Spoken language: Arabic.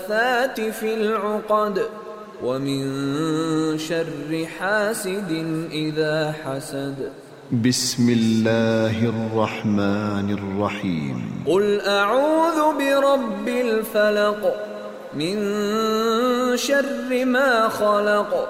النفاثات في العقد ومن شر حاسد إذا حسد. بسم الله الرحمن الرحيم. قل أعوذ برب الفلق من شر ما خلق